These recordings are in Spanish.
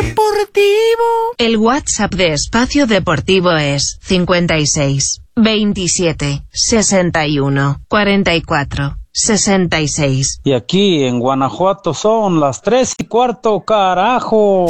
Deportivo. El WhatsApp de Espacio Deportivo es 56 27 61 44 66. Y aquí en Guanajuato son las 3:15, carajo.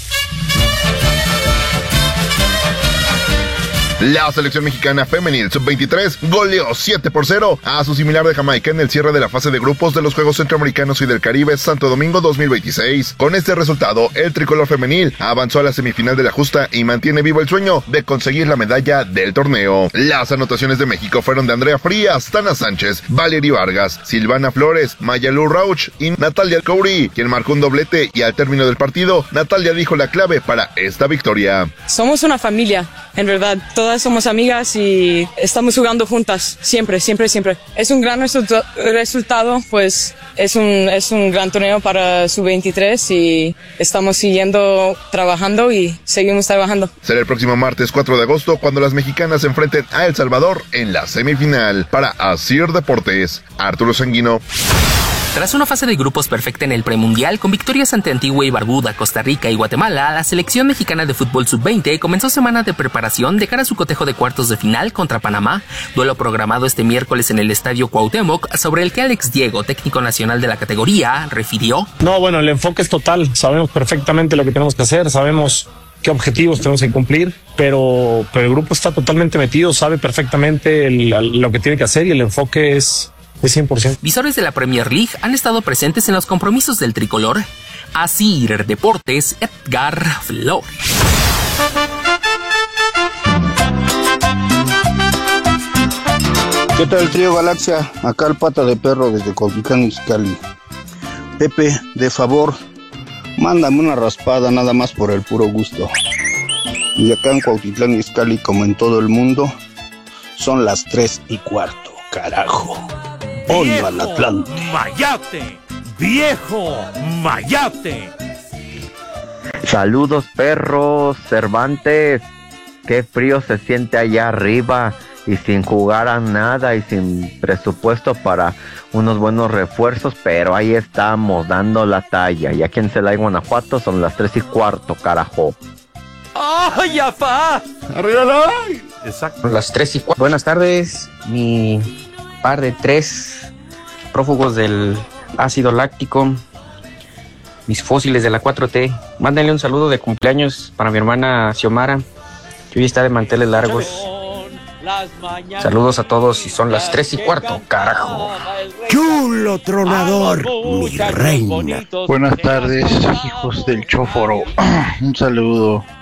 La selección mexicana femenil sub-23 goleó 7-0 a su similar de Jamaica en el cierre de la fase de grupos de los Juegos Centroamericanos y del Caribe Santo Domingo 2026. Con este resultado, el tricolor femenil avanzó a la semifinal de la justa y mantiene vivo el sueño de conseguir la medalla del torneo. Las anotaciones de México fueron de Andrea Frías, Tana Sánchez, Valery Vargas, Silvana Flores, Mayalu Rauch y Natalia Alcouri, quien marcó un doblete, y al término del partido, Natalia dijo la clave para esta victoria. Somos una familia, en verdad. Todas somos amigas y estamos jugando juntas, siempre. Es un gran resultado, pues es un gran torneo para Sub-23 y estamos siguiendo trabajando y seguimos trabajando. Será el próximo martes 4 de agosto cuando las mexicanas se enfrenten a El Salvador en la semifinal. Para Asir Deportes, Arturo Sanguino. Tras una fase de grupos perfecta en el premundial, con victorias ante Antigua y Barbuda, Costa Rica y Guatemala, la selección mexicana de fútbol sub-20 comenzó semana de preparación de cara a su cotejo de cuartos de final contra Panamá, duelo programado este miércoles en el Estadio Cuauhtémoc, sobre el que Alex Diego, técnico nacional de la categoría, refirió. No, bueno, el enfoque es total, sabemos perfectamente lo que tenemos que hacer, sabemos qué objetivos tenemos que cumplir, pero el grupo está totalmente metido, sabe perfectamente lo que tiene que hacer y el enfoque es 100%. Visores de la Premier League han estado presentes en los compromisos del tricolor. Asir Deportes, Edgar Flores. ¿Qué tal, trío Galaxia? Acá el Pata de Perro desde Cuautitlán Izcalli. Pepe, de favor, mándame una raspada nada más por el puro gusto. Y acá en Cuautitlán Izcalli, como en todo el mundo, son las 3:15, carajo. ¡Hola al Atlante! Mayate, viejo Mayate. Saludos, perros, Cervantes. Qué frío se siente allá arriba y sin jugar a nada y sin presupuesto para unos buenos refuerzos, pero ahí estamos dando la talla. Y aquí en Celaya, Guanajuato, son las 3:15, carajo. ¡Ay, afá! ¡Arriba! Exacto. Las 3:15. Buenas tardes, mi par de 3 prófugos del ácido láctico, mis fósiles de la 4T. Mándenle un saludo de cumpleaños para mi hermana Xiomara, que hoy está de manteles largos. Saludos a todos y son las 3:15, carajo. ¡Chulo tronador, mi reina! Buenas tardes, hijos del chóforo. Un saludo